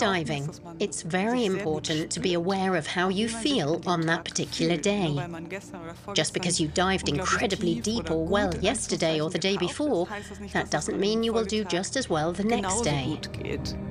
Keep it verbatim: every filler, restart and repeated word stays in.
diving, it's very important to be aware of how you feel on that particular day. Just because you dived incredibly deep or well yesterday or the day before, that doesn't mean you will do just as well the next day.